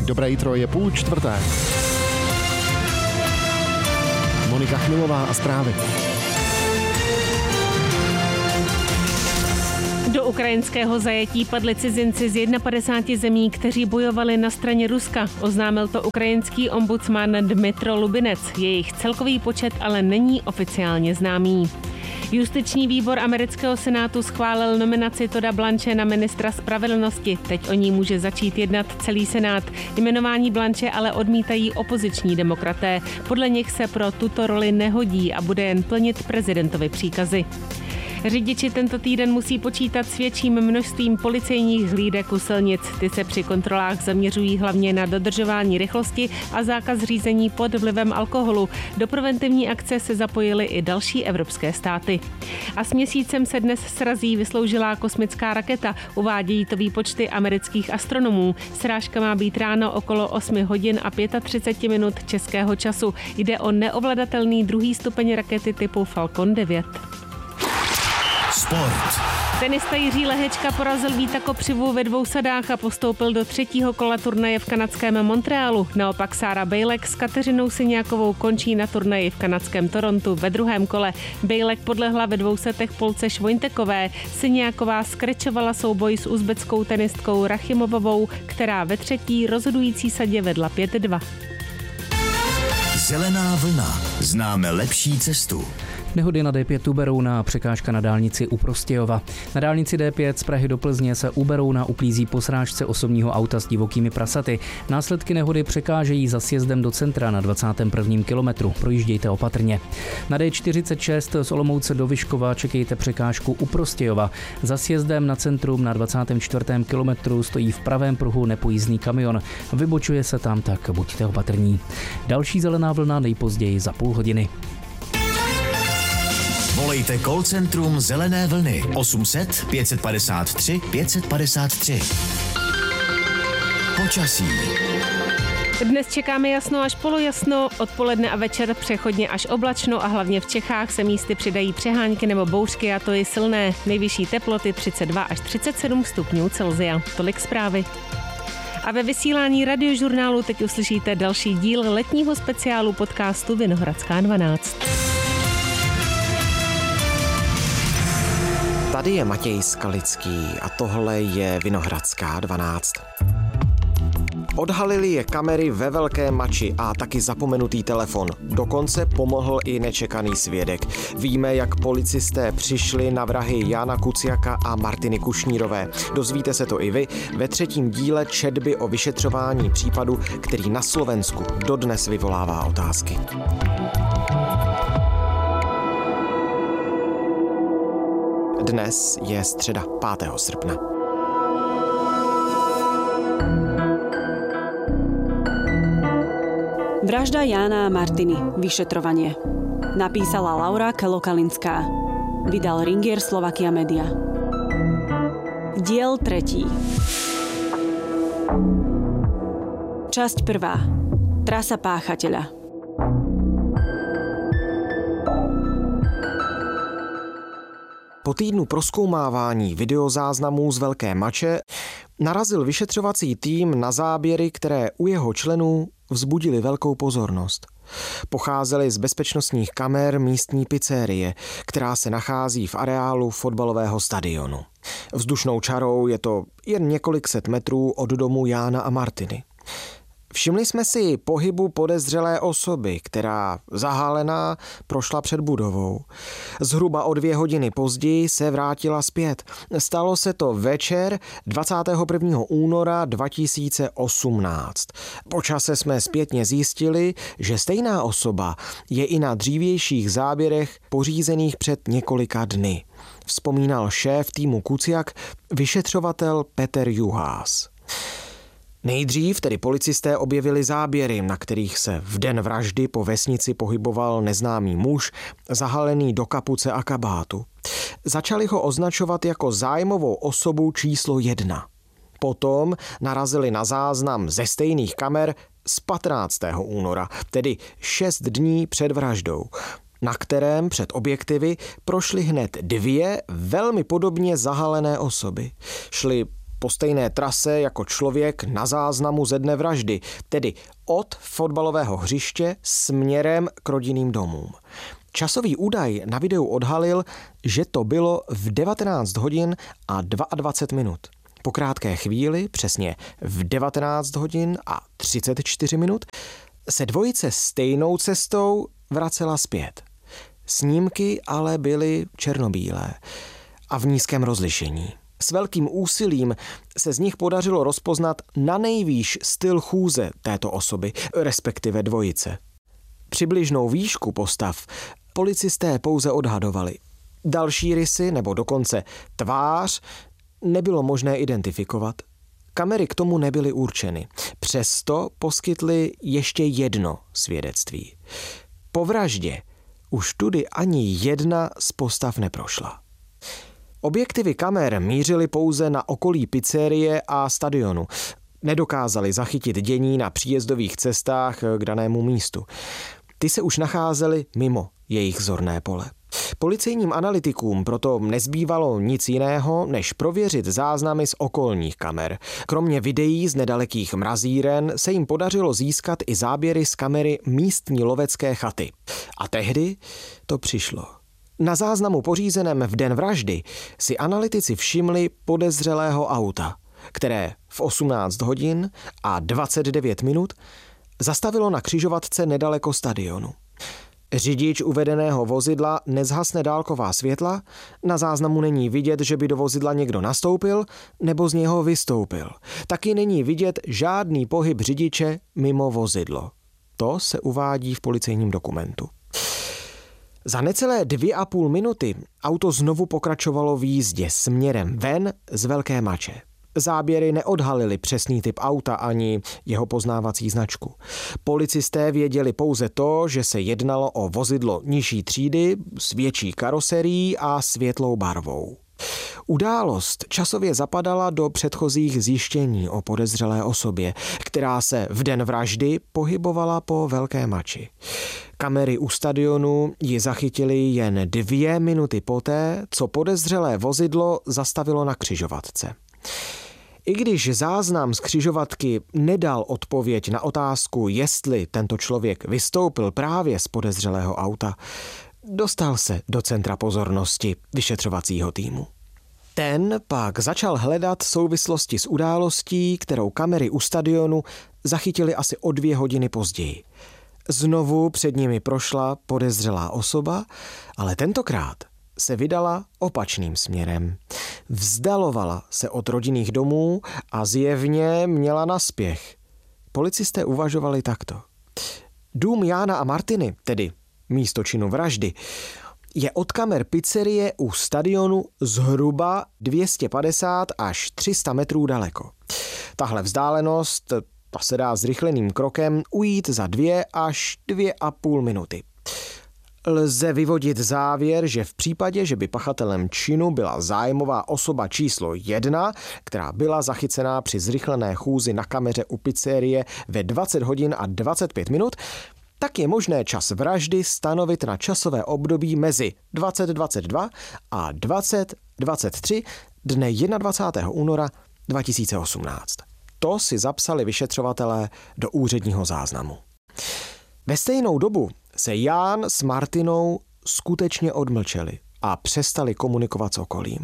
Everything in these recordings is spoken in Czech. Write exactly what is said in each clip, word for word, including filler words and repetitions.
Dobré jitro, je půl čtvrté. Monika Chmilová a zprávy. Do ukrajinského zajetí padli cizinci z padesáti jedna zemí, kteří bojovali na straně Ruska. Oznámil to ukrajinský ombudsman Dmytro Lubinec. Jejich celkový počet ale není oficiálně známý. Justiční výbor amerického senátu schválil nominaci Todda Blanche na ministra spravedlnosti. Teď o ní může začít jednat celý senát. Jmenování Blanche ale odmítají opoziční demokraté. Podle nich se pro tuto roli nehodí a bude jen plnit prezidentovy příkazy. Řidiči tento týden musí počítat s větším množstvím policejních hlídek u silnic. Ty se při kontrolách zaměřují hlavně na dodržování rychlosti a zákaz řízení pod vlivem alkoholu. Do preventivní akce se zapojily i další evropské státy. A s měsícem se dnes srazí vysloužilá kosmická raketa. Uvádějí to výpočty amerických astronomů. Srážka má být ráno okolo osm hodin a třicet pět minut českého času. Jde o neovladatelný druhý stupeň rakety typu Falcon devět. Sport. Tenista Jiří Lehečka porazil Víta Kopřivu ve dvou sadách a postoupil do třetího kola turnaje v kanadském Montrealu. Naopak Sára Bejlek s Kateřinou Syňákovou končí na turnaji v kanadském Torontu ve druhém kole. Bejlek podlehla ve dvou setech Polce Švoňtekové. Syňáková skrečovala souboj s uzbeckou tenistkou Rachimovovou, která ve třetí rozhodující sadě vedla pět dva. Zelená vlna. Známe lepší cestu. Nehody na D pět u Berouna, překážka na dálnici u Prostějova. Na dálnici D pět z Prahy do Plzně se u Berouna uklízí po srážce osobního auta s divokými prasaty. Následky nehody překážejí za sjezdem do centra na dvacátém prvním kilometru. Projíždějte opatrně. Na D čtyřicet šest z Olomouce do Vyškova čekejte překážku u Prostějova. Za sjezdem na centrum na dvacátém čtvrtém kilometru stojí v pravém pruhu nepojízdný kamion. Vybočuje se tam, tak buďte opatrní. Další zelená vlna nejpozději za půl hodiny. Volejte call centrum Zelené vlny osm set pět padesát tři pět padesát tři. Počasí. Dnes čekáme jasno až polojasno, odpoledne a večer přechodně až oblačno a hlavně v Čechách se místy přidají přehánky nebo bouřky a to je silné. Nejvyšší teploty třicet dva až třicet sedm stupňů Celsia. Tolik zprávy. A ve vysílání radiožurnálu teď uslyšíte další díl letního speciálu podcastu Vinohradská dvanáct. Tady je Matěj Skalický a tohle je Vinohradská dvanáct. Odhalili je kamery ve Velkém Mači a taky zapomenutý telefon. Dokonce pomohl i nečekaný svědek. Víme, jak policisté přišli na vrahy Jána Kuciaka a Martiny Kušnírové. Dozvíte se to i vy ve třetím díle četby o vyšetřování případu, který na Slovensku dodnes vyvolává otázky. Dnes je středa pátého srpna. Vražda Jána a Martiny. Vyšetrovanie. Napísala Laura Kelokalinská. Vydal Ringier Slovakia Media. Diel tretí. Časť prvá. Trasa páchateľa. Po týdnu prozkoumávání videozáznamů z Velké Mače narazil vyšetřovací tým na záběry, které u jeho členů vzbudily velkou pozornost. Pocházely z bezpečnostních kamer místní pizzerie, která se nachází v areálu fotbalového stadionu. Vzdušnou čarou je to jen několik set metrů od domu Jána a Martiny. Všimli jsme si pohybu podezřelé osoby, která zahálená prošla před budovou. Zhruba o dvě hodiny později se vrátila zpět. Stalo se to večer dvacátého prvního února dva tisíce osmnáct. Po čase jsme zpětně zjistili, že stejná osoba je i na dřívějších záběrech pořízených před několika dny. Vzpomínal šéf týmu Kuciak, vyšetřovatel Petr Juhás. Nejdřív tedy policisté objevili záběry, na kterých se v den vraždy po vesnici pohyboval neznámý muž, zahalený do kapuce a kabátu. Začali ho označovat jako zájmovou osobu číslo jedna. Potom narazili na záznam ze stejných kamer z patnáctého února, tedy šest dní před vraždou, na kterém před objektivy prošly hned dvě velmi podobně zahalené osoby. Šly po stejné trase jako člověk na záznamu ze dne vraždy, tedy od fotbalového hřiště směrem k rodinným domům. Časový údaj na videu odhalil, že to bylo v devatenáct hodin a dvacet dva minut. Po krátké chvíli, přesně v devatenáct hodin a třicet čtyři minut, se dvojice stejnou cestou vracela zpět. Snímky ale byly černobílé a v nízkém rozlišení. S velkým úsilím se z nich podařilo rozpoznat na nejvýš styl chůze této osoby, respektive dvojice. Přibližnou výšku postav policisté pouze odhadovali. Další rysy, nebo dokonce tvář, nebylo možné identifikovat. Kamery k tomu nebyly určeny. Přesto poskytly ještě jedno svědectví. Po vraždě už tudy ani jedna z postav neprošla. Objektivy kamer mířily pouze na okolí pizzerie a stadionu. Nedokázali zachytit dění na příjezdových cestách k danému místu. Ty se už nacházely mimo jejich zorné pole. Policejním analytikům proto nezbývalo nic jiného, než prověřit záznamy z okolních kamer. Kromě videí z nedalekých mrazíren se jim podařilo získat i záběry z kamery místní lovecké chaty. A tehdy to přišlo. Na záznamu pořízeném v den vraždy si analytici všimli podezřelého auta, které v osmnáct hodin a dvacet devět minut zastavilo na křižovatce nedaleko stadionu. Řidič uvedeného vozidla nezhasne dálková světla, na záznamu není vidět, že by do vozidla někdo nastoupil nebo z něho vystoupil. Taky není vidět žádný pohyb řidiče mimo vozidlo. To se uvádí v policejním dokumentu. Za necelé dvě a půl minuty auto znovu pokračovalo v jízdě směrem ven z Velké Mače. Záběry neodhalily přesný typ auta ani jeho poznávací značku. Policisté věděli pouze to, že se jednalo o vozidlo nižší třídy s větší karoserií a světlou barvou. Událost časově zapadala do předchozích zjištění o podezřelé osobě, která se v den vraždy pohybovala po Velké Mači. Kamery u stadionu ji zachytily jen dvě minuty poté, co podezřelé vozidlo zastavilo na křižovatce. I když záznam z křižovatky nedal odpověď na otázku, jestli tento člověk vystoupil právě z podezřelého auta, dostal se do centra pozornosti vyšetřovacího týmu. Ten pak začal hledat souvislosti s událostí, kterou kamery u stadionu zachytily asi o dvě hodiny později. Znovu před nimi prošla podezřelá osoba, ale tentokrát se vydala opačným směrem. Vzdalovala se od rodinných domů a zjevně měla naspěch. Policisté uvažovali takto. Dům Jána a Martiny, tedy místo činu vraždy, je od kamer pizzerie u stadionu zhruba dvě stě padesát až tři sta metrů daleko. Tahle vzdálenost, ta se dá zrychleným krokem ujít za dvě až dvě a půl minuty. Lze vyvodit závěr, že v případě, že by pachatelem činu byla zájmová osoba číslo jedna, která byla zachycená při zrychlené chůzi na kameře u pizzerie ve dvacet hodin a dvacet pět minut, tak je možné čas vraždy stanovit na časové období mezi dvacet dvacet dva a dvacet dvacet tři dne dvacátého prvního února dva tisíce osmnáct. To si zapsali vyšetřovatelé do úředního záznamu. Ve stejnou dobu se Ján s Martinou skutečně odmlčeli a přestali komunikovat s okolím.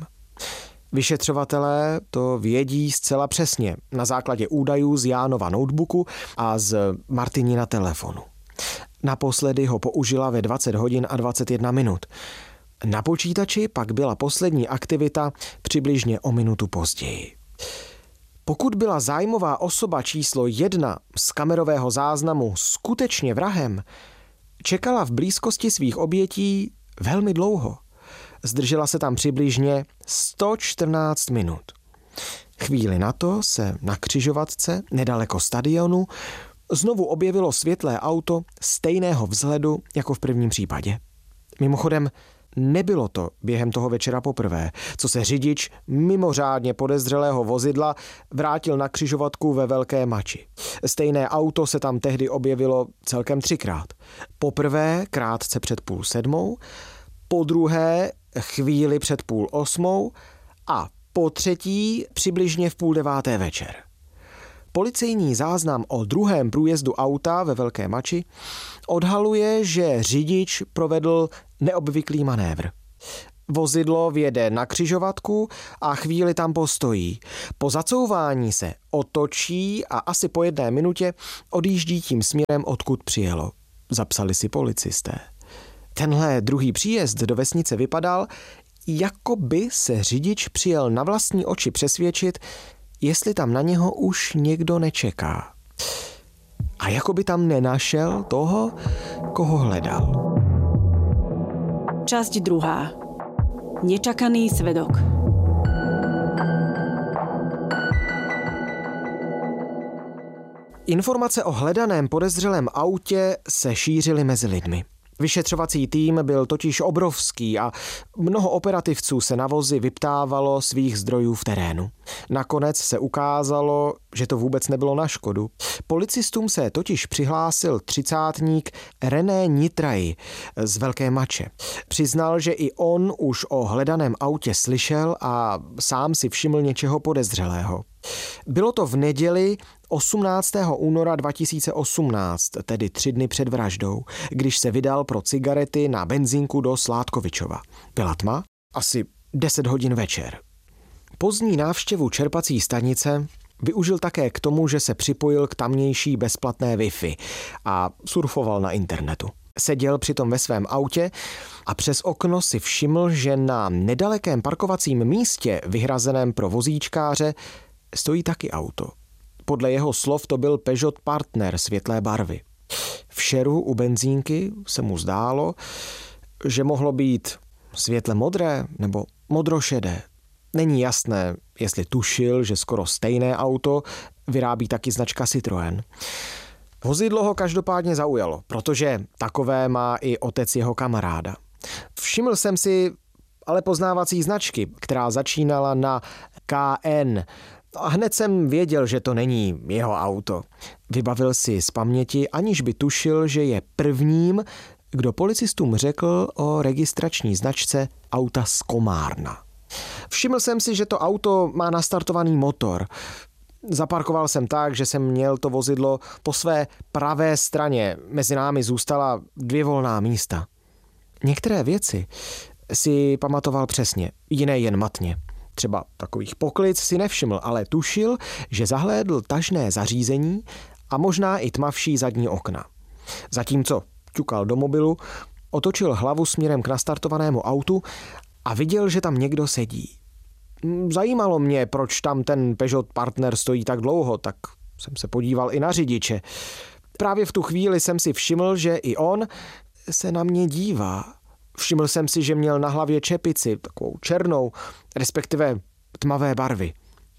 Vyšetřovatelé to vědí zcela přesně na základě údajů z Jánova notebooku a z Martinina telefonu. Naposledy ho použila ve dvacet hodin a dvacet jedna minut. Na počítači pak byla poslední aktivita přibližně o minutu později. Pokud byla zájmová osoba číslo jedna z kamerového záznamu skutečně vrahem, čekala v blízkosti svých obětí velmi dlouho. Zdržela se tam přibližně sto čtrnáct minut. Chvíli na to se na křižovatce nedaleko stadionu znovu objevilo světlé auto stejného vzhledu jako v prvním případě. Mimochodem, nebylo to během toho večera poprvé, co se řidič mimořádně podezřelého vozidla vrátil na křižovatku ve Velké Mači. Stejné auto se tam tehdy objevilo celkem třikrát. Poprvé krátce před půl sedmou, po druhé chvíli před půl osmou a Po třetí přibližně v půl deváté večer. Policejní záznam o druhém průjezdu auta ve Velké Mači odhaluje, že řidič provedl neobvyklý manévr. Vozidlo vjede na křižovatku a chvíli tam postojí. Po zacouvání se otočí a asi po jedné minutě odjíždí tím směrem, odkud přijelo. Zapsali si policisté. Tenhle druhý příjezd do vesnice vypadal, jako by se řidič přijel na vlastní oči přesvědčit, jestli tam na něho už někdo nečeká. A jako by tam nenašel toho, koho hledal. Časť druhá. Nečakaný svedok. Informace o hledaném podezřelém autě se šířily mezi lidmi. Vyšetřovací tým byl totiž obrovský a mnoho operativců se na vozy vyptávalo svých zdrojů v terénu. Nakonec se ukázalo, že to vůbec nebylo na škodu. Policistům se totiž přihlásil třicátník René Nitraji z Velké Mače. Přiznal, že i on už o hledaném autě slyšel a sám si všiml něčeho podezřelého. Bylo to v neděli osmnáctého února dva tisíce osmnáct, tedy tři dny před vraždou, když se vydal pro cigarety na benzínku do Sládkovičova. Byla tma? Asi deset hodin večer. Pozdní návštěvu čerpací stanice využil také k tomu, že se připojil k tamnější bezplatné Wi-Fi a surfoval na internetu. Seděl přitom ve svém autě a přes okno si všiml, že na nedalekém parkovacím místě vyhrazeném pro vozíčkáře stojí taky auto. Podle jeho slov to byl Peugeot Partner světlé barvy. V šeru u benzínky se mu zdálo, že mohlo být světle modré nebo modrošedé. Není jasné, jestli tušil, že skoro stejné auto vyrábí taky značka Citroën. Vozidlo ho každopádně zaujalo, protože takové má i otec jeho kamaráda. Všiml jsem si ale poznávací značky, která začínala na K N. A hned jsem věděl, že to není jeho auto. Vybavil si z paměti, aniž by tušil, že je prvním, kdo policistům řekl o registrační značce auta z Komárna. Všiml jsem si, že to auto má nastartovaný motor. Zaparkoval jsem tak, že jsem měl to vozidlo po své pravé straně. Mezi námi zůstala dvě volná místa. Některé věci si pamatoval přesně, jiné jen matně. Třeba takových poklic si nevšiml, ale tušil, že zahlédl tažné zařízení a možná i tmavší zadní okna. Zatímco ťukal do mobilu, otočil hlavu směrem k nastartovanému autu a viděl, že tam někdo sedí. Zajímalo mě, proč tam ten Peugeot Partner stojí tak dlouho, tak jsem se podíval i na řidiče. Právě v tu chvíli jsem si všiml, že i on se na mě dívá. Všiml jsem si, že měl na hlavě čepici, takovou černou, respektive tmavé barvy.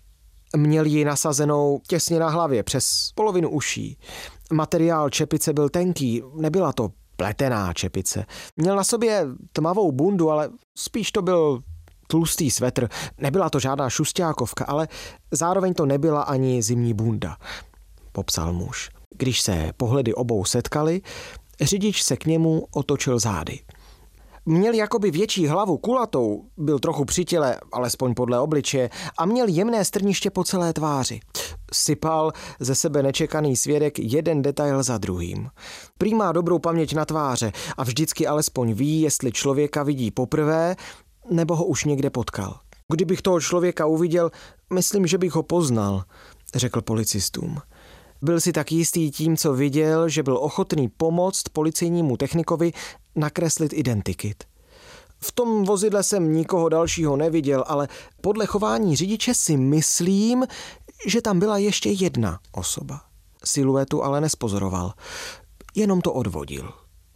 Měl ji nasazenou těsně na hlavě, přes polovinu uší. Materiál čepice byl tenký, nebyla to pletená čepice. Měl na sobě tmavou bundu, ale spíš to byl tlustý svetr. Nebyla to žádná šusťákovka, ale zároveň to nebyla ani zimní bunda, popsal muž. Když se pohledy obou setkali, řidič se k němu otočil zády. Měl jakoby větší hlavu, kulatou, byl trochu při těle, alespoň podle obličeje, a měl jemné strniště po celé tváři. Sypal ze sebe nečekaný svědek jeden detail za druhým. Prý má dobrou paměť na tváře a vždycky alespoň ví, jestli člověka vidí poprvé, nebo ho už někde potkal. Kdybych toho člověka uviděl, myslím, že bych ho poznal, řekl policistům. Byl si tak jistý tím, co viděl, že byl ochotný pomoct policejnímu technikovi nakreslit identikit. V tom vozidle jsem nikoho dalšího neviděl, ale podle chování řidiče si myslím, že tam byla ještě jedna osoba. Siluetu ale nespozoroval, jenom to odvodil.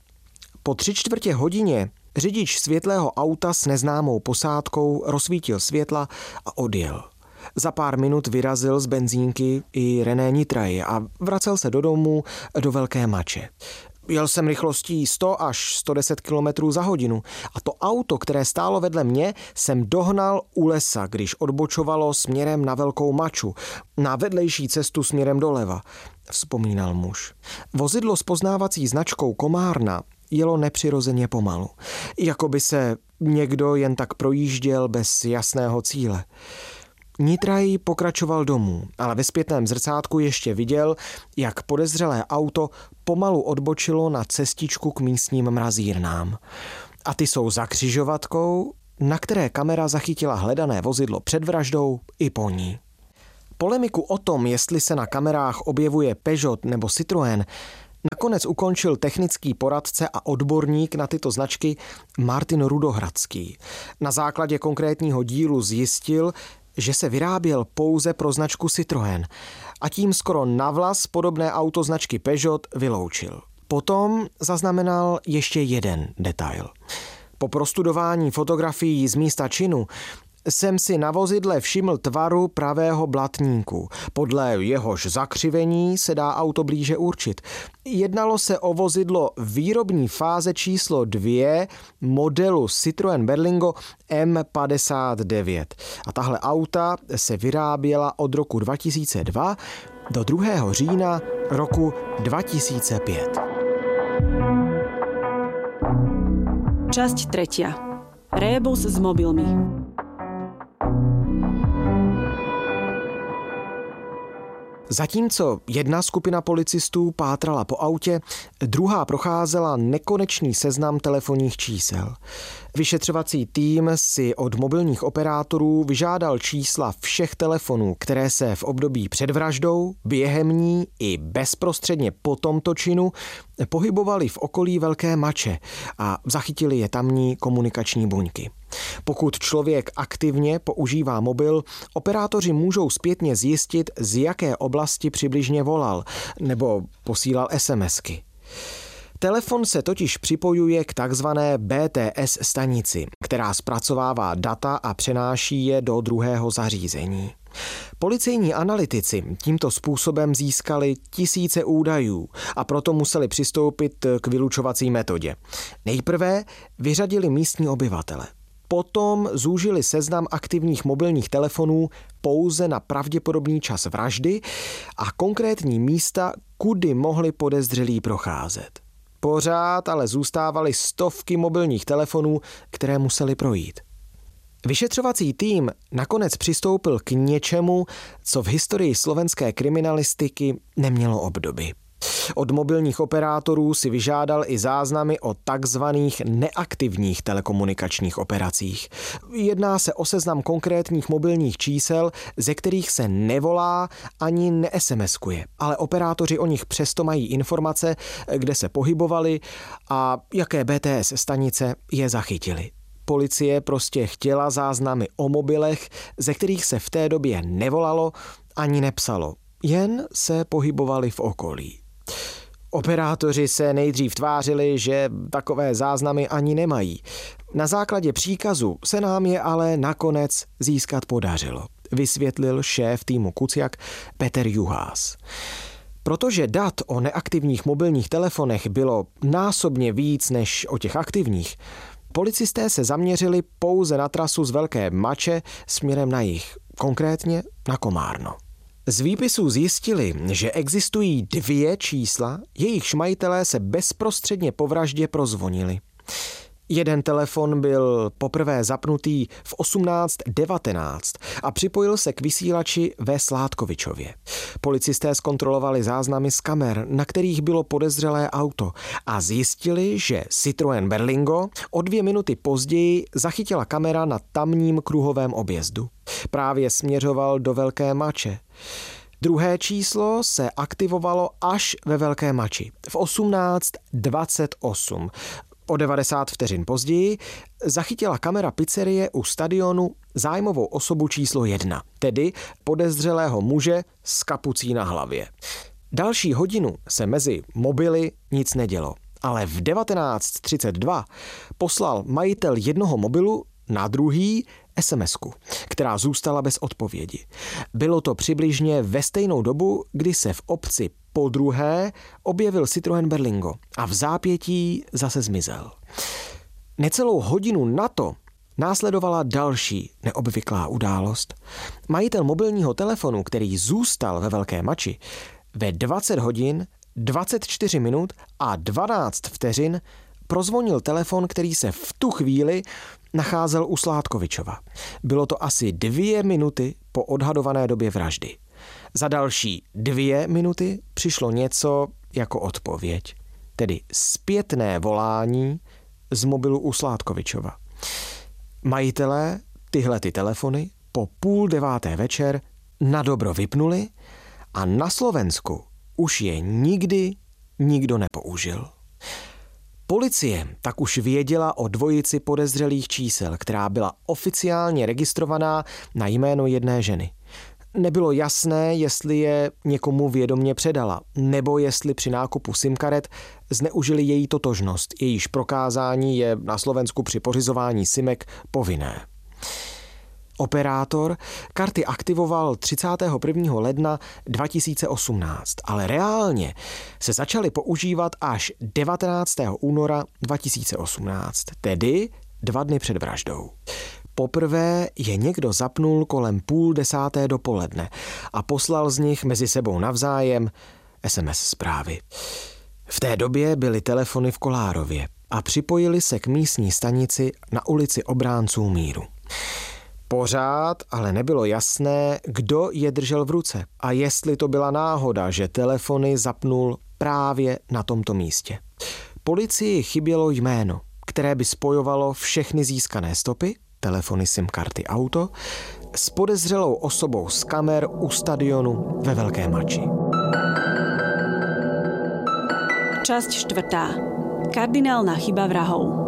Po tři čtvrtě hodině řidič světlého auta s neznámou posádkou rozsvítil světla a odjel. Za pár minut vyrazil z benzínky i René Nitraji a vracel se do domu do Velké Mače. Jel jsem rychlostí sto až sto deset kilometrů za hodinu a to auto, které stálo vedle mě, jsem dohnal u lesa, když odbočovalo směrem na Velkou Maču, na vedlejší cestu směrem doleva, vzpomínal muž. Vozidlo s poznávací značkou Komárna jelo nepřirozeně pomalu. Jakoby se Někdo jen tak projížděl bez jasného cíle. Nitraj pokračoval domů, ale ve zpětném zrcátku ještě viděl, jak podezřelé auto pomalu odbočilo na cestičku k místním mrazírnám. A ty jsou za křižovatkou, na které kamera zachytila hledané vozidlo před vraždou i po ní. Polemiku o tom, jestli se na kamerách objevuje Peugeot nebo Citroën, nakonec ukončil technický poradce a odborník na tyto značky Martin Rudohradský. Na základě konkrétního dílu zjistil, že se vyráběl pouze pro značku Citroën a tím skoro navlas podobné auto značky Peugeot vyloučil. Potom zaznamenal ještě jeden detail. Po prostudování fotografií z místa činu jsem si na vozidle všiml tvaru pravého blatníku. Podle jehož zakřivení se dá auto blíže určit. Jednalo se o vozidlo výrobní fáze číslo dvě modelu Citroën Berlingo M padesát devět. A tahle auta se vyráběla od roku dva tisíce dva do druhého října roku dva tisíce pět. Časť tretia. Rébus s mobilmi. Zatímco jedna skupina policistů pátrala po autě, druhá procházela nekonečný seznam telefonních čísel. Vyšetřovací tým si od mobilních operátorů vyžádal čísla všech telefonů, které se v období před vraždou, během ní i bezprostředně po tomto činu pohybovaly v okolí Velké Mače a zachytili je tamní komunikační buňky. Pokud člověk aktivně používá mobil, operátoři můžou zpětně zjistit, z jaké oblasti přibližně volal nebo posílal SMSky. Telefon se totiž připojuje k takzvané B T S stanici, která zpracovává data a přenáší je do druhého zařízení. Policejní analytici tímto způsobem získali tisíce údajů a proto museli přistoupit k vylučovací metodě. Nejprve vyřadili místní obyvatele. Potom zúžili seznam aktivních mobilních telefonů pouze na pravděpodobný čas vraždy a konkrétní místa, kudy mohli podezřelí procházet. Pořád ale zůstávaly stovky mobilních telefonů, které museli projít. Vyšetřovací tým nakonec přistoupil k něčemu, co v historii slovenské kriminalistiky nemělo obdoby. Od mobilních operátorů si vyžádal i záznamy o takzvaných neaktivních telekomunikačních operacích. Jedná se o seznam konkrétních mobilních čísel, ze kterých se nevolá ani ne-SMSkuje, ale operátoři o nich přesto mají informace, kde se pohybovali a jaké B T S stanice je zachytili. Policie prostě chtěla záznamy o mobilech, ze kterých se v té době nevolalo ani nepsalo, jen se pohybovali v okolí. Operátoři se nejdřív tvářili, že takové záznamy ani nemají. Na základě příkazu se nám je ale nakonec získat podařilo, vysvětlil šéf týmu Kuciak Petr Juhás. Protože dat o neaktivních mobilních telefonech bylo násobně víc než o těch aktivních, policisté se zaměřili pouze na trasu z Velké Mače směrem na jih, konkrétně na Komárno. Z výpisů zjistili, že existují dvě čísla, jejichž majitelé se bezprostředně po vraždě prozvonili. Jeden telefon byl poprvé zapnutý v osmnáct devatenáct a připojil se k vysílači ve Sládkovičově. Policisté zkontrolovali záznamy z kamer, na kterých bylo podezřelé auto a zjistili, že Citroën Berlingo o dvě minuty později zachytila kamera na tamním kruhovém objezdu. Právě směřoval do Velké Mače. Druhé číslo se aktivovalo až ve Velké Mači v osmnáct dvacet osm. O devadesát vteřin později zachytila kamera pizzerie u stadionu zájmovou osobu číslo jedna, tedy podezřelého muže s kapucí na hlavě. Další hodinu se mezi mobily nic nedělo, ale v devatenáct třicet dva poslal majitel jednoho mobilu na druhý SMSku, která zůstala bez odpovědi. Bylo to přibližně ve stejnou dobu, kdy se v obci podruhé objevil Citroën Berlingo a v zápětí zase zmizel. Necelou hodinu na to následovala další neobvyklá událost. Majitel mobilního telefonu, který zůstal ve Velké Mači, ve dvacet hodin, dvacet čtyři minut a dvanáct vteřin prozvonil telefon, který se v tu chvíli nacházel u Sládkovičova. Bylo to asi dvě minuty po odhadované době vraždy. Za další dvě minuty přišlo něco jako odpověď, tedy zpětné volání z mobilu u Sládkovičova. Majitelé tyhle ty telefony po půl deváté večer nadobro vypnuli a na Slovensku už je nikdy nikdo nepoužil. Policie tak už věděla o dvojici podezřelých čísel, která byla oficiálně registrovaná na jméno jedné ženy. Nebylo jasné, jestli je někomu vědomě předala, nebo jestli při nákupu SIM-karet zneužili její totožnost, jejíž prokázání je na Slovensku při pořizování SIMek povinné. Operátor karty aktivoval třicátého prvního ledna dva tisíce osmnáct, ale reálně se začaly používat až devatenáctého února dva tisíce osmnáct, tedy dva dny před vraždou. Poprvé je někdo zapnul kolem půl desáté dopoledne a poslal z nich mezi sebou navzájem es em es zprávy. V té době byly telefony v Kolárově a připojili se k místní stanici na ulici Obránců míru. Pořád ale nebylo jasné, kdo je držel v ruce a jestli to byla náhoda, že telefony zapnul právě na tomto místě. Policii chybělo jméno, které by spojovalo všechny získané stopy, telefony, SIM-karty, auto, s podezřelou osobou z kamer u stadionu ve Velké Mači. Časť štvrtá. Kardinálna chyba vrahov.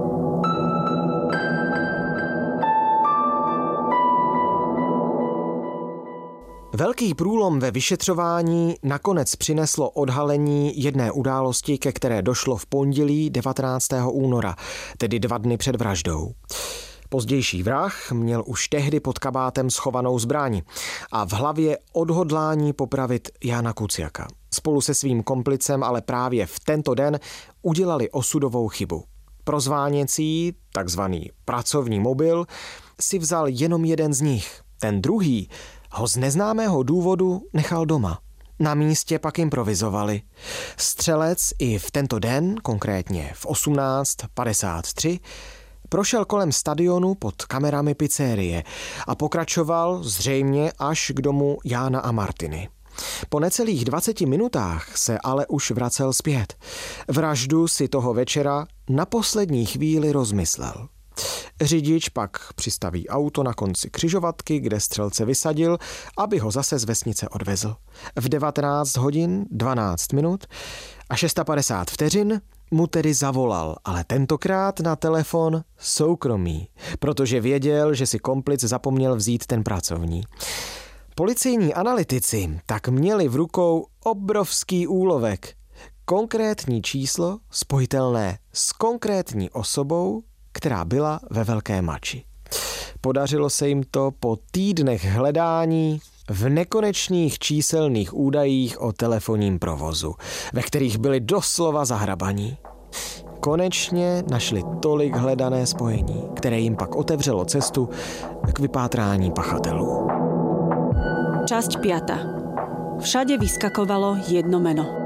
Velký průlom ve vyšetřování nakonec přineslo odhalení jedné události, ke které došlo v pondělí devatenáctého února, tedy dva dny před vraždou. Pozdější vrah měl už tehdy pod kabátem schovanou zbraň a v hlavě odhodlání popravit Jána Kuciaka. Spolu se svým komplicem ale právě v tento den udělali osudovou chybu. Prozváněcí, takzvaný pracovní mobil, si vzal jenom jeden z nich. Ten druhý ho z neznámého důvodu nechal doma. Na místě pak improvizovali. Střelec i v tento den, konkrétně v osmnáct padesát tři, prošel kolem stadionu pod kamerami pizzerie a pokračoval zřejmě až k domu Jána a Martiny. Po necelých dvaceti minutách se ale už vracel zpět. Vraždu si toho večera na poslední chvíli rozmyslel. Řidič pak přistaví auto na konci křižovatky, kde střelce vysadil, aby ho zase z vesnice odvezl. V devatenáct hodin dvanáct minut a padesát šest vteřin mu tedy zavolal, ale tentokrát na telefon soukromý, protože věděl, že si komplic zapomněl vzít ten pracovní. Policejní analytici tak měli v rukou obrovský úlovek. Konkrétní číslo spojitelné s konkrétní osobou, která byla ve Velké Mači. Podařilo se jim to po týdnech hledání v nekonečných číselných údajích o telefonním provozu, ve kterých byli doslova zahrabaní. Konečně našli tolik hledané spojení, které jim pak otevřelo cestu k vypátrání pachatelů. Časť piata. Všade vyskakovalo jedno meno.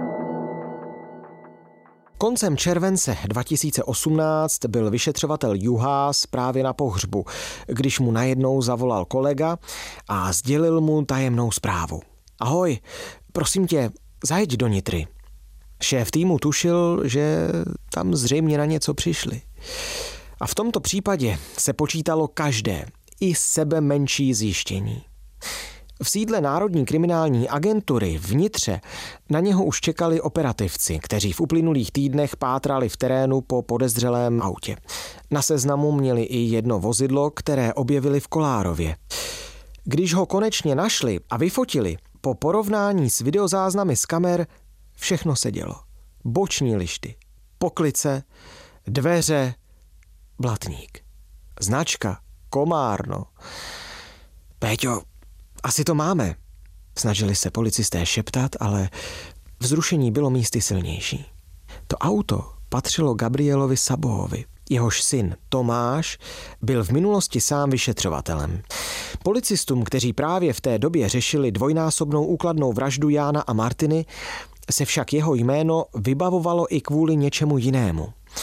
Koncem července dva tisíce osmnáct byl vyšetřovatel Juhás právě na pohřbu, když mu najednou zavolal kolega a sdělil mu tajemnou zprávu. Ahoj, prosím tě, zajeď do Nitry. Šéf týmu tušil, že tam zřejmě na něco přišli. A v tomto případě se počítalo každé, i sebe menší zjištění. V sídle Národní kriminální agentury v Nitře na něho už čekali operativci, kteří v uplynulých týdnech pátrali v terénu po podezřelém autě. Na seznamu měli i jedno vozidlo, které objevili v Kolárově. Když ho konečně našli a vyfotili, po porovnání s videozáznamy z kamer všechno sedělo. Boční lišty, poklice, dveře, blatník. Značka, Komárno. Péťo, asi to máme. Snažili se policisté šeptat, ale vzrušení bylo místy silnější. To auto patřilo Gabrielovi Sabohovi. Jehož syn Tomáš byl v minulosti sám vyšetřovatelem. Policistům, kteří právě v té době řešili dvojnásobnou úkladnou vraždu Jána a Martiny, se však jeho jméno vybavovalo i kvůli něčemu jinému.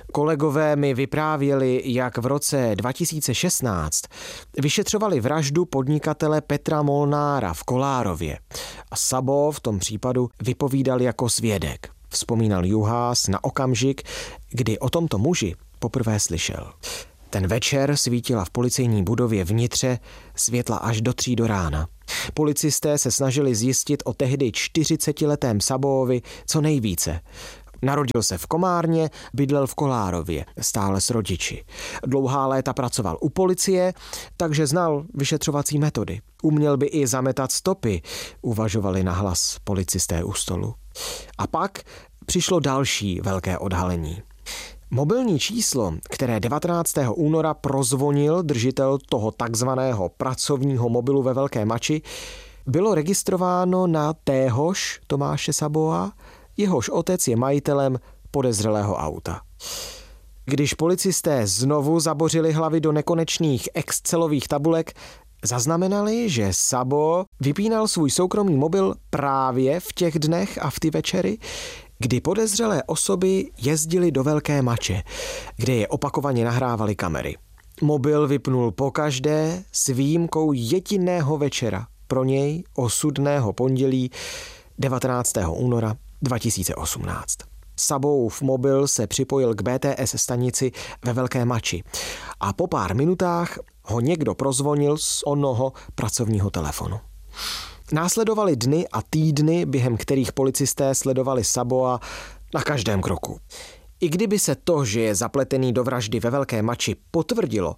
Kolegové mi vyprávěli, jak v roce dva tisíce šestnáct vyšetřovali vraždu podnikatele Petra Molnára v Kolárově. A Sabo v tom případu vypovídal jako svědek. Vzpomínal Juhás na okamžik, kdy o tomto muži poprvé slyšel. Ten večer svítila v policejní budově vnitře světla až do tří do rána. Policisté se snažili zjistit o tehdy čtyřicetiletém Sabovi co nejvíce. Narodil se v Komárně, bydlel v Kolárově, stále s rodiči. Dlouhá léta pracoval u policie, takže znal vyšetřovací metody. Uměl by i zametat stopy, uvažovali nahlas policisté u stolu. A pak přišlo další velké odhalení. Mobilní číslo, které devatenáctého února prozvonil držitel toho takzvaného pracovního mobilu ve Velké Mači, bylo registrováno na téhož Tomáše Saboa, jehož otec je majitelem podezřelého auta. Když policisté znovu zabořili hlavy do nekonečných excelových tabulek, zaznamenali, že Sabo vypínal svůj soukromý mobil právě v těch dnech a v ty večery, kdy podezřelé osoby jezdily do Velké Mače, kde je opakovaně nahrávaly kamery. Mobil vypnul pokaždé s výjimkou jediného večera, pro něj osudného pondělí devatenáctého února dva tisíce osmnáct. Saboův mobil se připojil k bé té es stanici ve Velké Mači a po pár minutách ho někdo prozvonil z onoho pracovního telefonu. Následovaly dny a týdny, během kterých policisté sledovali Saboa na každém kroku. I kdyby se to, že je zapletený do vraždy ve Velké Mači, potvrdilo,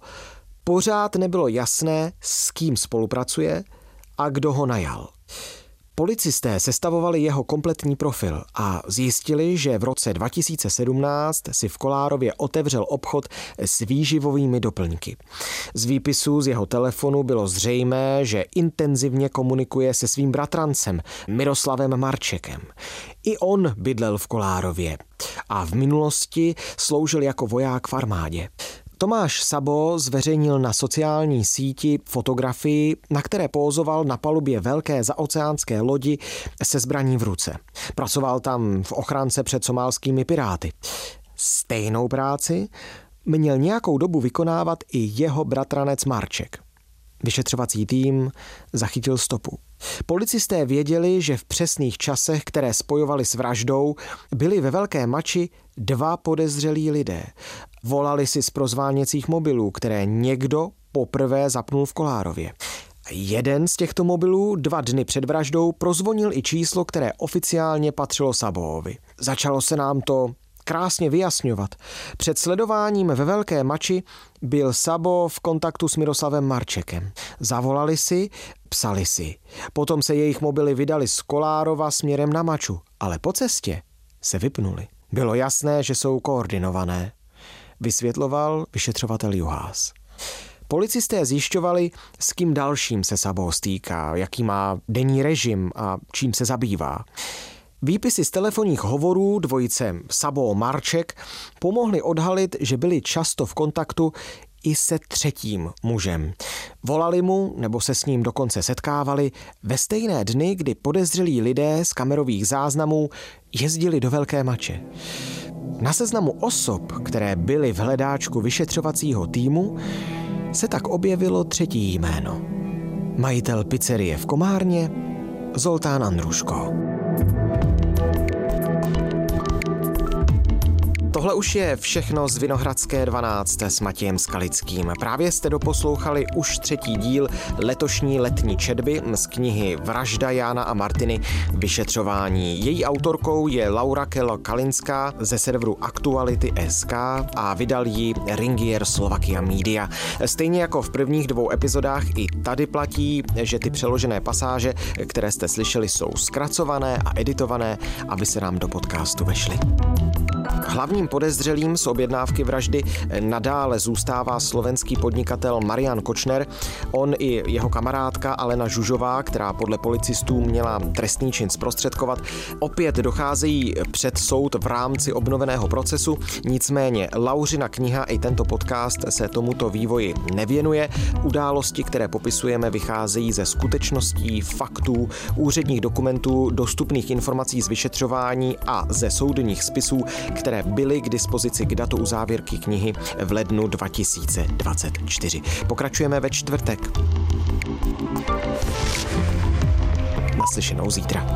pořád nebylo jasné, s kým spolupracuje a kdo ho najal. Policisté sestavovali jeho kompletní profil a zjistili, že v roce dva tisíce sedmnáct si v Kolárově otevřel obchod s výživovými doplňky. Z výpisů z jeho telefonu bylo zřejmé, že intenzivně komunikuje se svým bratrancem Miroslavem Marčekem. I on bydlel v Kolárově a v minulosti sloužil jako voják v armádě. Tomáš Sabo zveřejnil na sociální síti fotografii, na které pózoval na palubě velké zaoceánské lodi se zbraní v ruce. Pracoval tam v ochrance před somálskými piráty. Stejnou práci měl nějakou dobu vykonávat i jeho bratranec Marček. Vyšetřovací tým zachytil stopu. Policisté věděli, že v přesných časech, které spojovali s vraždou, byli ve Velké Mači dva podezřelí lidé. Volali si z prozváněcích mobilů, které někdo poprvé zapnul v Kolárově. Jeden z těchto mobilů dva dny před vraždou prozvonil i číslo, které oficiálně patřilo Sabovi. Začalo se nám to krásně vyjasňovat. Před sledováním ve Velké Mači byl Sabo v kontaktu s Miroslavem Marčekem. Zavolali si, psali si. Potom se jejich mobily vydali z Kolárova směrem na Maču, ale po cestě se vypnuli. Bylo jasné, že jsou koordinované, vysvětloval vyšetřovatel Juhás. Policisté zjišťovali, s kým dalším se Sabo stýká, jaký má denní režim a čím se zabývá. Výpisy z telefonních hovorů dvojice Sabo-Marček pomohly odhalit, že byli často v kontaktu i se třetím mužem. Volali mu, nebo se s ním dokonce setkávali, ve stejné dny, kdy podezřelí lidé z kamerových záznamů jezdili do Velké Mače. Na seznamu osob, které byly v hledáčku vyšetřovacího týmu, se tak objevilo třetí jméno. Majitel pizzerie v Komárně, Zoltán Andruško. Tohle už je všechno z Vinohradské dvanáct s Matějem Skalickým. Právě jste doposlouchali už třetí díl letošní letní četby z knihy Vražda Jána a Martiny vyšetřování. Její autorkou je Laura Kalinská ze serveru Aktuality tečka es ká a vydal ji Ringier Slovakia Media. Stejně jako v prvních dvou epizodách i tady platí, že ty přeložené pasáže, které jste slyšeli, jsou zkracované a editované, aby se nám do podcastu vešly. Hlavním podezřelým z objednávky vraždy nadále zůstává slovenský podnikatel Marian Kočner. On i jeho kamarádka Alena Žužová, která podle policistů měla trestný čin zprostředkovat, opět docházejí před soud v rámci obnoveného procesu. Nicméně Lauřina kniha i tento podcast se tomuto vývoji nevěnuje. Události, které popisujeme, vycházejí ze skutečností, faktů, úředních dokumentů, dostupných informací z vyšetřování a ze soudních spisů, které byly k dispozici k datu uzávěrky knihy v lednu dva tisíce dvacet čtyři. Pokračujeme ve čtvrtek. Naslyšenou zítra.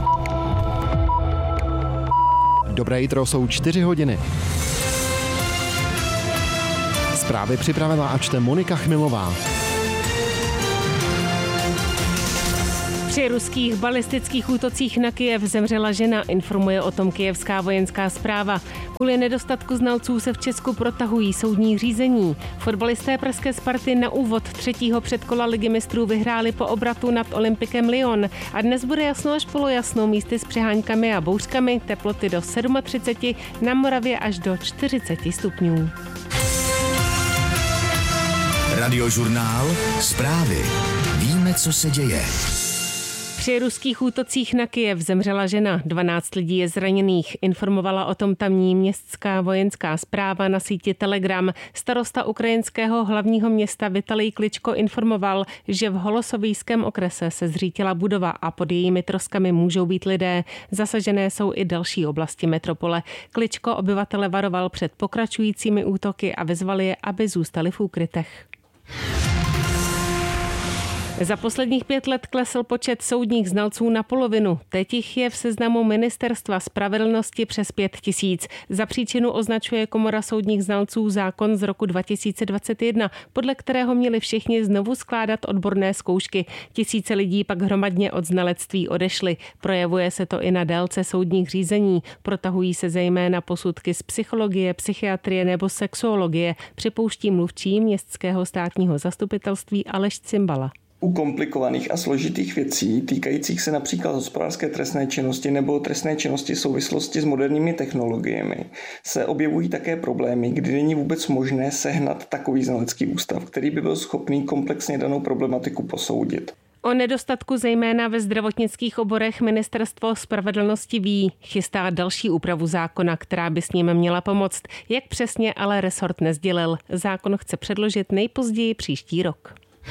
Dobré jitro, jsou čtyři hodiny. Zprávy připravila a čte Monika Chmilová. Při ruských balistických útocích na Kyjev zemřela žena, informuje o tom kyjevská vojenská správa. Kvůli nedostatku znalců se v Česku protahují soudní řízení. Fotbalisté pražské Sparty na úvod třetího předkola Ligy mistrů vyhráli po obratu nad Olympikem Lyon. A dnes bude jasno až polojasno, místy s přeháňkami a bouřkami, teploty do třicet sedm, na Moravě až do čtyřicet stupňů. Radiožurnál Zprávy. Víme, co se děje. Při ruských útocích na Kyjev zemřela žena, dvanáct lidí je zraněných, informovala o tom tamní městská vojenská správa na síti Telegram. Starosta ukrajinského hlavního města Vitalij Kličko informoval, že v Holosovýském okrese se zřítila budova a pod jejími troskami můžou být lidé. Zasažené jsou i další oblasti metropole. Kličko obyvatele varoval před pokračujícími útoky a vyzval je, aby zůstali v úkrytech. Za posledních pět let klesl počet soudních znalců na polovinu. Teď jich je v seznamu Ministerstva spravedlnosti přes pět tisíc. Za příčinu označuje Komora soudních znalců zákon z roku dva tisíce dvacet jedna, podle kterého měli všichni znovu skládat odborné zkoušky. Tisíce lidí pak hromadně od znalectví odešly. Projevuje se to i na délce soudních řízení. Protahují se zejména posudky z psychologie, psychiatrie nebo sexuologie, připouští mluvčí městského státního zastupitelství Aleš Cimbala. U komplikovaných a složitých věcí, týkajících se například hospodářské trestné činnosti nebo trestné činnosti v souvislosti s moderními technologiemi, se objevují také problémy, kdy není vůbec možné sehnat takový znalecký ústav, který by byl schopný komplexně danou problematiku posoudit. O nedostatku zejména ve zdravotnických oborech Ministerstvo spravedlnosti ví, chystá další úpravu zákona, která by s ním měla pomoct. Jak přesně ale resort nesdělil. Zákon chce předložit nejpozději příští rok.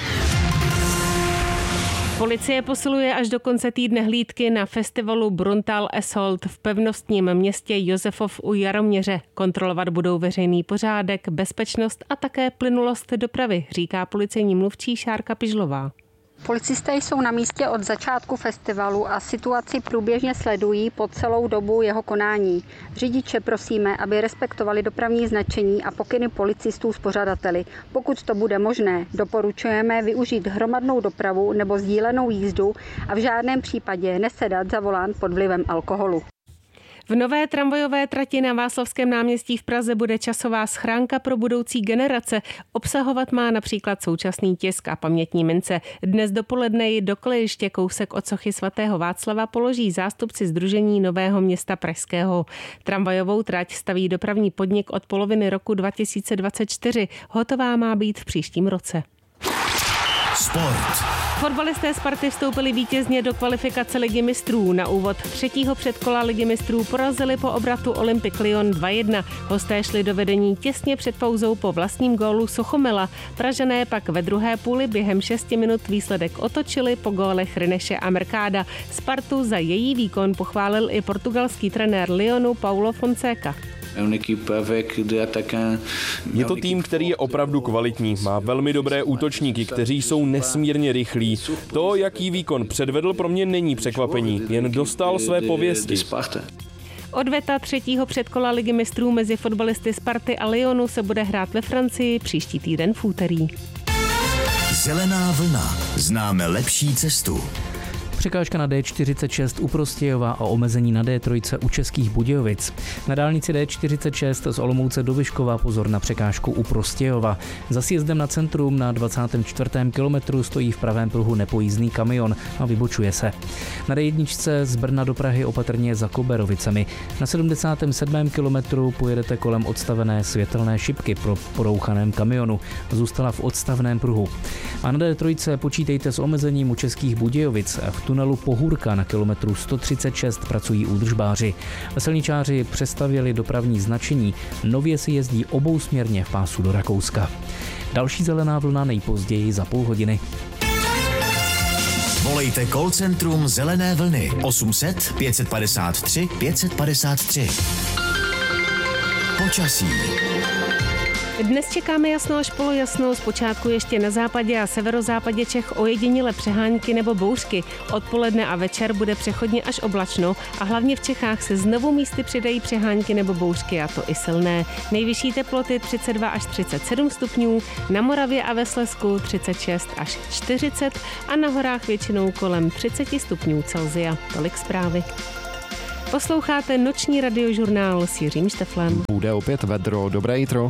Policie posiluje až do konce týdne hlídky na festivalu Bruntal Assault v pevnostním městě Josefov u Jaroměře. Kontrolovat budou veřejný pořádek, bezpečnost a také plynulost dopravy, říká policejní mluvčí Šárka Pižlová. Policisté jsou na místě od začátku festivalu a situaci průběžně sledují po celou dobu jeho konání. Řidiče prosíme, aby respektovali dopravní značení a pokyny policistů s pořadateli. Pokud to bude možné, doporučujeme využít hromadnou dopravu nebo sdílenou jízdu a v žádném případě nesedat za volant pod vlivem alkoholu. V nové tramvajové trati na Václavském náměstí v Praze bude časová schránka pro budoucí generace. Obsahovat má například současný tisk a pamětní mince. Dnes dopoledne ji do kolejiště kousek od sochy svatého Václava položí zástupci Sdružení Nového města pražského. Tramvajovou trať staví dopravní podnik od poloviny roku dva tisíce dvacet čtyři. Hotová má být v příštím roce. Sport. Fotbalisté Sparty vstoupili vítězně do kvalifikace Ligy mistrů. Na úvod třetího předkola Ligy mistrů porazili po obratu Olympic Lyon dva jedna. Hosté šli do vedení těsně před pauzou po vlastním gólu Sochomela. Pražané pak ve druhé půli během šesti minut výsledek otočili po gólech Rineše a Mercada. Spartu za její výkon pochválil i portugalský trenér Lyonu Paulo Fonseca. Je to tým, který je opravdu kvalitní. Má velmi dobré útočníky, kteří jsou nesmírně rychlí. To, jaký výkon předvedl, pro mě není překvapení. Jen dostal své pověsti. Odveta třetího předkola Ligy mistrů mezi fotbalisty Sparty a Lyonu se bude hrát ve Francii příští týden v úterý. Zelená vlna. Známe lepší cestu. Překážka na D čtyřicet šest u Prostějova a omezení na D tři u Českých Budějovic. Na dálnici D čtyřicet šest z Olomouce do Vyškova pozor na překážku u Prostějova. Za sjezdem na centrum na dvacátém čtvrtém kilometru stojí v pravém pruhu nepojízdný kamion a vybočuje se. Na D jedna z Brna do Prahy opatrně za Koberovicemi. Na sedmdesátém sedmém kilometru pojedete kolem odstavené světelné šipky pro porouchaném kamionu. Zůstala v odstavném pruhu. A na D tři počítejte s omezením u Českých Budějovic. V tunelu Pohůrka na kilometru sto třicet šest pracují údržbáři. Silničáři přestavěli dopravní značení, nově si jezdí obousměrně v pásu do Rakouska. Další zelená vlna nejpozději za půl hodiny. Volejte call centrum Zelené vlny osm set pět set padesát tři pět set padesát tři. Počasí. Dnes čekáme jasno až polojasno, zpočátku ještě na západě a severozápadě Čech ojediněle přehánky nebo bouřky. Odpoledne a večer bude přechodně až oblačno a hlavně v Čechách se znovu místy přidají přehánky nebo bouřky, a to i silné. Nejvyšší teploty třicet dva až třicet sedm stupňů, na Moravě a ve Slezsku třicet šest až čtyřicet a na horách většinou kolem třicet stupňů Celsia. Tolik zprávy. Posloucháte noční radiožurnál s Jiřím Šteflem. Bude opět vedro. Dobré jitro.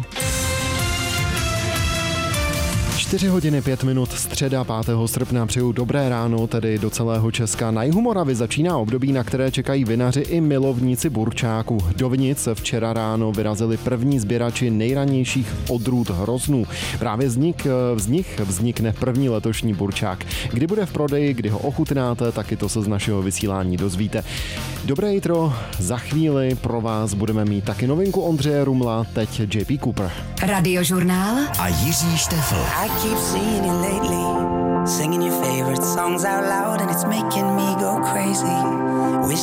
čtyři hodiny pět minut, středa pátého srpna, přeju dobré ráno, tedy do celého Česka. Na jihu Moravy začíná období, na které čekají vinaři i milovníci burčáku. Do vinic včera ráno vyrazili první sběrači nejranějších odrůd hroznů. Právě z nich, z nich vznikne první letošní burčák. Kdy bude v prodeji, kdy ho ochutnáte, taky to se z našeho vysílání dozvíte. Dobré jitro, za chvíli pro vás budeme mít taky novinku Ondřeje Rumla, teď J P Cooper. Radiožurnál a Jiří Štefl. Keep seeing you lately, singing your favorite songs out loud, and it's making me go crazy. Wish